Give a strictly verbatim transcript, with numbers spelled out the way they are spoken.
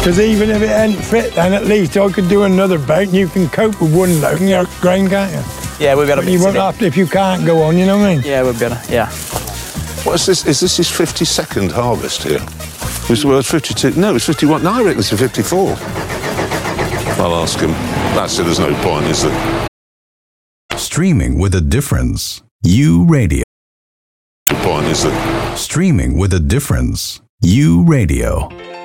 Because even if it ain't fit, then at least I could do another boat and you can cope with one load and your grain, can't you? Yeah, we'll be able to But you won't have to if you can't go on, you know what I mean? Yeah, we'll be able to, yeah. What is this? Is this his fifty-second harvest here? Was well, fifty-two? No, it's fifty-one. No, I reckon it's a fifty-four. I'll ask him. That's it, there's no point, is there? Streaming with a difference. U Radio. No point, is there? Streaming with a difference. U Radio.